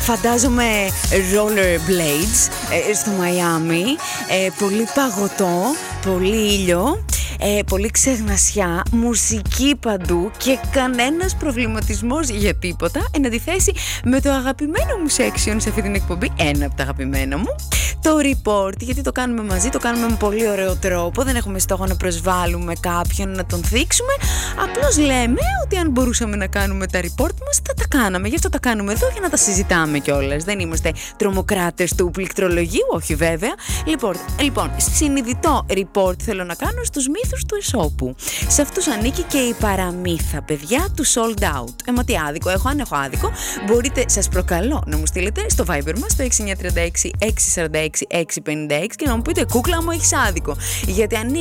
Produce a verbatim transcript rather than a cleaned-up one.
Φαντάζομαι rollerblades ε, στο Μαϊάμι, ε, πολύ παγωτό, πολύ ήλιο, ε, πολύ ξεγνασιά, μουσική παντού και κανένας προβληματισμός για τίποτα, εν αντιθέσει με το αγαπημένο μου section σε αυτή την εκπομπή, ένα από τα αγαπημένα μου, το report, γιατί το κάνουμε μαζί, το κάνουμε με πολύ ωραίο τρόπο, δεν έχουμε στόχο να προσβάλλουμε κάποιον, να τον θίξουμε, απλώς λέμε ότι αν μπορούσαμε να κάνουμε τα report μας θα τα κάναμε, γι' αυτό τα κάνουμε εδώ για να τα συζητάμε κιόλας, δεν είμαστε τρομοκράτες του πληκτρολογίου, όχι βέβαια. Λοιπόν, λοιπόν, συνειδητό report θέλω να κάνω στους μύθους του Εσώπου. Σε αυτούς ανήκει και η παραμύθα, παιδιά, του sold out. Ε, μα τι άδικο έχω, αν έχω άδικο, μπορείτε, σας προκαλώ, να μου στείλετε στο Viber μας το έξι εννιά τρία έξι έξι τέσσερα έξι έξι πέντε έξι και να μου πείτε, κούκλα μου, έχεις άδικο. Γιατί αν